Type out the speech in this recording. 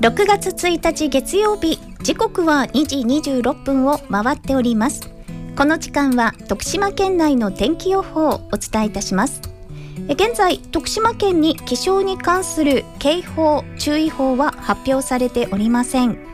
6月1日月曜日、時刻は2時26分を回っております。この時間は徳島県内の天気予報をお伝えいたします。現在徳島県に気象に関する警報・注意報は発表されておりません。